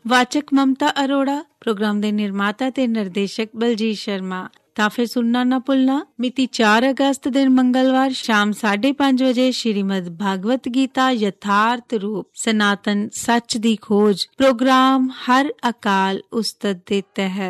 ਵਾਚਕ ਮਮਤਾ ਅਰੋੜਾ, ਪ੍ਰੋਗਰਾਮ ਦੇ ਨਿਰਮਾਤਾ ਤੇ ਨਿਰਦੇਸ਼ਕ ਬਲਜੀਤ ਸ਼ਰਮਾ। ਤਾਂ ਫਿਰ ਸੁਣਨਾ ਨਾ ਭੁੱਲਣਾ, ਮਿਤੀ 4 ਅਗਸਤ ਦਿਨ ਮੰਗਲਵਾਰ ਸ਼ਾਮ 5:30 ਵਜੇ ਸ਼੍ਰੀਮਦ ਭਾਗਵਤ ਗੀਤਾ ਯਥਾਰਥ ਰੂਪ ਸਨਾਤਨ ਸੱਚ ਦੀ ਖੋਜ ਪ੍ਰੋਗਰਾਮ ਹਰ ਅਕਾਲ ਉਸਤਤ ਦੇ ਤਹਿਤ।